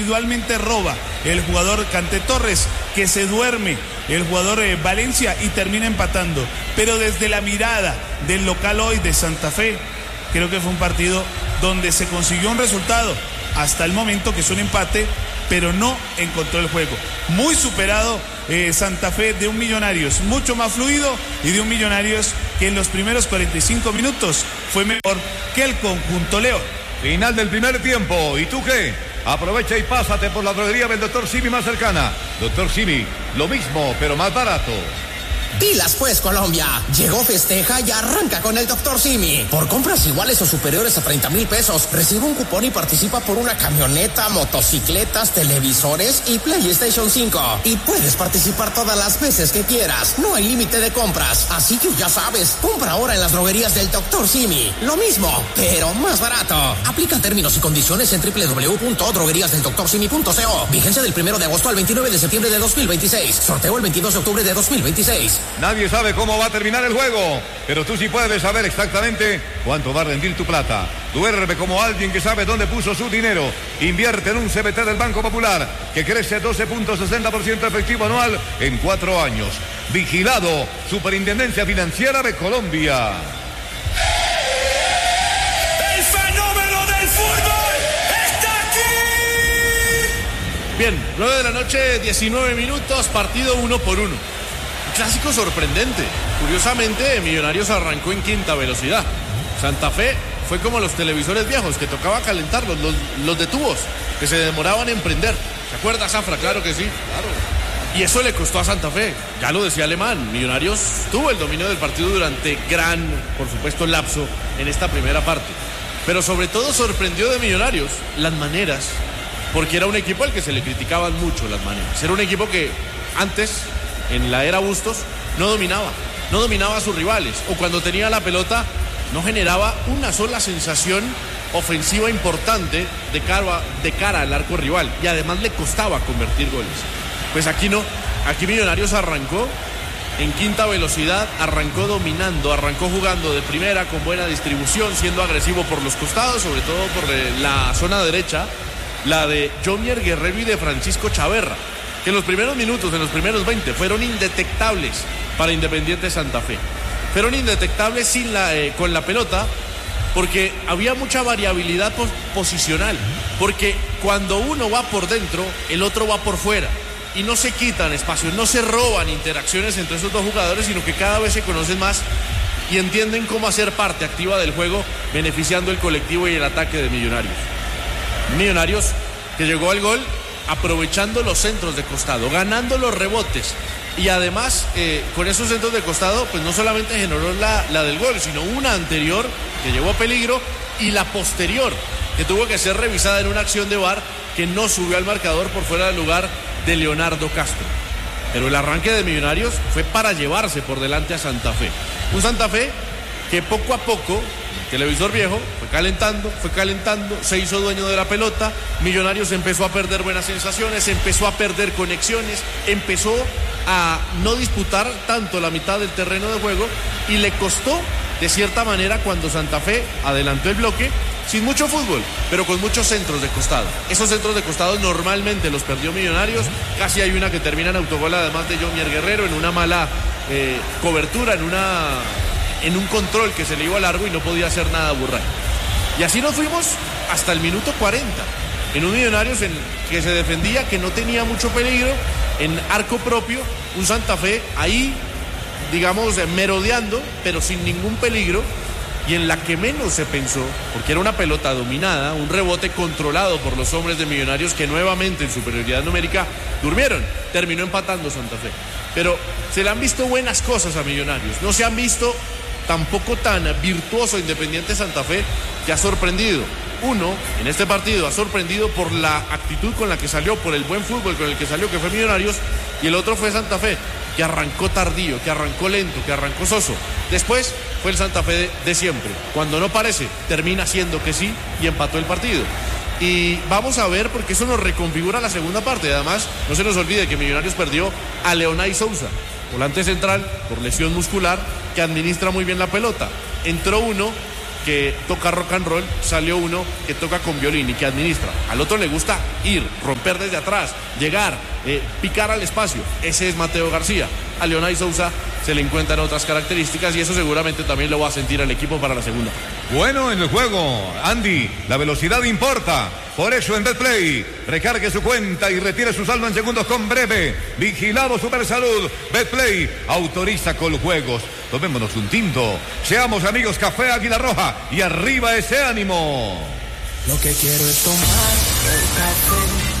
individualmente roba el jugador Kanté Torres, que se duerme el jugador Valencia y termina empatando. Pero desde la mirada del local hoy de Santa Fe, creo que fue un partido donde se consiguió un resultado hasta el momento, que es un empate, pero no encontró el juego. Muy superado Santa Fe de un Millonarios mucho más fluido, y de un Millonarios que en los primeros 45 minutos fue mejor que el conjunto León. Final del primer tiempo. ¿Y tú qué? Aprovecha y pásate por la droguería del Dr. Simi más cercana. Dr. Simi, lo mismo, pero más barato. Pilas pues, Colombia. Llegó Festeja y arranca con el Dr. Simi. Por compras iguales o superiores a 30,000 pesos, recibe un cupón y participa por una camioneta, motocicletas, televisores y PlayStation 5. Y puedes participar todas las veces que quieras. No hay límite de compras. Así que ya sabes, compra ahora en las droguerías del Dr. Simi. Lo mismo, pero más barato. Aplican términos y condiciones en www.drogueriasdeldoctorsimi.co. Vigencia del 1 de agosto al 29 de septiembre de 2026. Sorteo el 22 de octubre de 2026. Nadie sabe cómo va a terminar el juego, pero tú sí puedes saber exactamente cuánto va a rendir tu plata. Duerme como alguien que sabe dónde puso su dinero. Invierte en un CBT del Banco Popular, que crece 12.60% efectivo anual en 4 años. Vigilado, Superintendencia Financiera de Colombia. ¡El fenómeno del fútbol está aquí! Bien, 9 de la noche, 19 minutos, partido 1-1. Clásico sorprendente. Curiosamente, Millonarios arrancó en quinta velocidad. Santa Fe fue como los televisores viejos, que tocaba calentarlos, los de tubos, que se demoraban en prender. ¿Se acuerda, Zafra? Claro que sí. Claro. Y eso le costó a Santa Fe. Ya lo decía Alemán, Millonarios tuvo el dominio del partido durante gran, por supuesto, lapso en esta primera parte. Pero sobre todo sorprendió de Millonarios las maneras, porque era un equipo al que se le criticaban mucho las maneras. Era un equipo que antes, en la era Bustos, no dominaba a sus rivales, o cuando tenía la pelota no generaba una sola sensación ofensiva importante de cara al arco rival, y además le costaba convertir goles. Pues aquí no, aquí Millonarios arrancó en quinta velocidad, arrancó dominando, arrancó jugando de primera con buena distribución, siendo agresivo por los costados, sobre todo por la zona derecha, la de Jomier Guerrero y de Francisco Chaverra, que en los primeros minutos, en los primeros 20, fueron indetectables para Independiente Santa Fe. Fueron indetectables con la pelota, porque había mucha variabilidad posicional, porque cuando uno va por dentro, el otro va por fuera, y no se quitan espacios, no se roban interacciones entre esos dos jugadores, sino que cada vez se conocen más y entienden cómo hacer parte activa del juego, beneficiando el colectivo y el ataque de Millonarios. Millonarios que llegó al gol aprovechando los centros de costado, ganando los rebotes, y además con esos centros de costado pues no solamente generó la del gol, sino una anterior que llevó a peligro, y la posterior que tuvo que ser revisada en una acción de VAR que no subió al marcador por fuera del lugar de Leonardo Castro. Pero el arranque de Millonarios fue para llevarse por delante a Santa Fe, un Santa Fe que poco a poco, el televisor viejo, fue calentando, se hizo dueño de la pelota. Millonarios empezó a perder buenas sensaciones, empezó a perder conexiones, empezó a no disputar tanto la mitad del terreno de juego, y le costó de cierta manera cuando Santa Fe adelantó el bloque, sin mucho fútbol, pero con muchos centros de costado. Esos centros de costado normalmente los perdió Millonarios. Casi hay una que termina en autogol, además de Jomier Guerrero, en una mala cobertura, en un control que se le iba largo y no podía hacer nada Burray. Y así nos fuimos hasta el minuto 40, en un Millonarios en que se defendía, que no tenía mucho peligro, en arco propio, un Santa Fe ahí, digamos, merodeando, pero sin ningún peligro, y en la que menos se pensó, porque era una pelota dominada, un rebote controlado por los hombres de Millonarios, que nuevamente en superioridad numérica durmieron. Terminó empatando Santa Fe. Pero se le han visto buenas cosas a Millonarios, no se han visto tampoco tan virtuoso Independiente Santa Fe, que ha sorprendido. Uno, en este partido, ha sorprendido por la actitud con la que salió, por el buen fútbol con el que salió, que fue Millonarios, y el otro fue Santa Fe, que arrancó tardío, que arrancó lento, que arrancó soso. Después fue el Santa Fe de siempre. Cuando no parece, termina siendo que sí, y empató el partido. Y vamos a ver, porque eso nos reconfigura la segunda parte. Además, no se nos olvide que Millonarios perdió a Leonay Sousa, volante central, por lesión muscular, que administra muy bien la pelota. Entró uno que toca rock and roll, salió uno que toca con violín y que administra. Al otro le gusta ir, romper desde atrás, llegar, picar al espacio. Ese es Mateo García. A Leonay Sousa se le encuentran otras características y eso seguramente también lo va a sentir el equipo para la segunda. Bueno, en el juego, Andy, la velocidad importa. Por eso en Betplay, recargue su cuenta y retire su saldo en segundos con breve. Vigilado Supersalud. Betplay autoriza con juegos. Tomémonos un tinto. Seamos amigos Café Águila Roja y arriba ese ánimo. Lo que quiero es tomar el café